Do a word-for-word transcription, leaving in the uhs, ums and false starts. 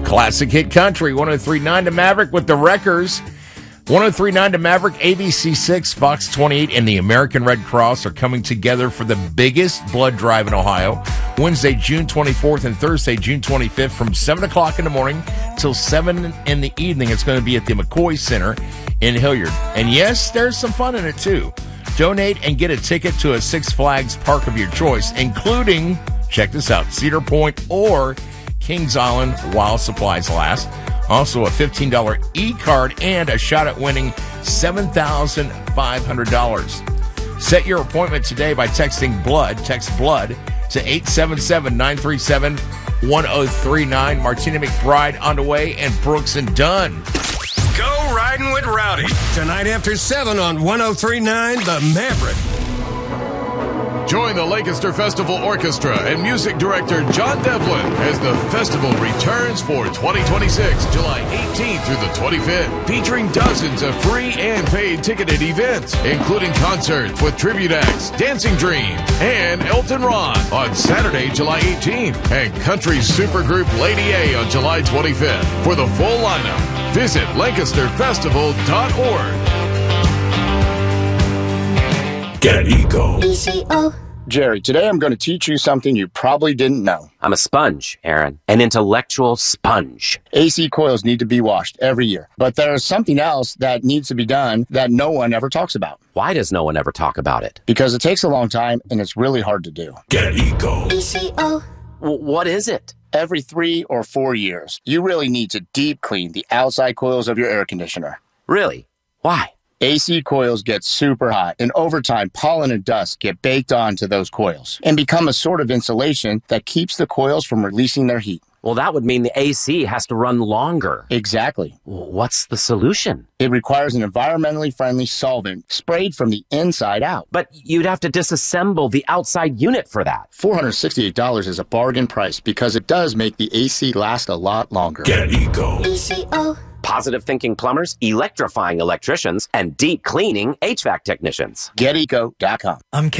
Classic Hit Country, one oh three point nine to Maverick with the Wreckers. one oh three point nine to Maverick, A B C six, Fox twenty-eight, and the American Red Cross are coming together for the biggest blood drive in Ohio. Wednesday, June twenty-fourth, and Thursday, June twenty-fifth, from seven o'clock in the morning till seven in the evening. It's going to be at the McCoy Center in Hilliard. And yes, there's some fun in it, too. Donate and get a ticket to a Six Flags park of your choice, including, check this out, Cedar Point or Kings Island while supplies last. Also, a fifteen dollars e-card and a shot at winning seven thousand five hundred dollars. Set your appointment today by texting BLOOD, text BLOOD, to eight seven seven, nine three seven, one oh three nine. Martina McBride on the way, and Brooks and Dunn. Go riding with Rowdy. Tonight after seven on one oh three point nine, The Maverick. Join the Lancaster Festival Orchestra and music director John Devlin as the festival returns for twenty twenty-six, July eighteenth through the twenty-fifth, featuring dozens of free and paid ticketed events, including concerts with tribute acts, Dancing Dream, and Elton Ron on Saturday, July eighteenth, and country supergroup Lady A on July twenty-fifth. For the full lineup, visit lancaster festival dot org. Get Eco. E C O. Jerry, today I'm going to teach you something you probably didn't know. I'm a sponge, Aaron. An intellectual sponge. A C coils need to be washed every year. But there's something else that needs to be done that no one ever talks about. Why does no one ever talk about it? Because it takes a long time and it's really hard to do. Get Eco. E C O. W- what is it? Every three or four years, you really need to deep clean the outside coils of your air conditioner. Really? Why? A C coils get super hot, and over time, pollen and dust get baked onto those coils and become a sort of insulation that keeps the coils from releasing their heat. Well, that would mean the A C has to run longer. Exactly. What's the solution? It requires an environmentally friendly solvent sprayed from the inside out. But you'd have to disassemble the outside unit for that. four hundred sixty-eight dollars is a bargain price because it does make the A C last a lot longer. Get Eco. E C O. Positive thinking plumbers, electrifying electricians, and deep cleaning H V A C technicians. Get eco dot com. I'm